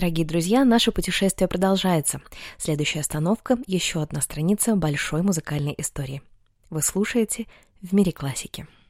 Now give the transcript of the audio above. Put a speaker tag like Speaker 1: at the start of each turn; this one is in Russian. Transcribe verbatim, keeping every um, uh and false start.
Speaker 1: Дорогие друзья, наше путешествие продолжается. Следующая остановка – еще одна страница большой музыкальной истории. Вы слушаете «В мире классики».